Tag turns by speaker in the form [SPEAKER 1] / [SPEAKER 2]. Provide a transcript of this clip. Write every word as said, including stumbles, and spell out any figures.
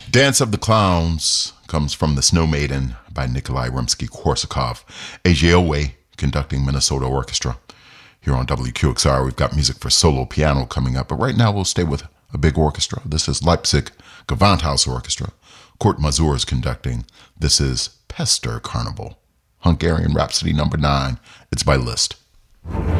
[SPEAKER 1] Dance of the Clowns comes from The Snow Maiden by Nikolai Rimsky-Korsakov. A J Owe conducting Minnesota Orchestra. Here on W Q X R, we've got music for solo piano coming up, but right now we'll stay with a big orchestra. This is Leipzig Gewandhaus Orchestra. Kurt Masur is conducting. This is Pester Carnival. Hungarian Rhapsody number nine. It's by Liszt.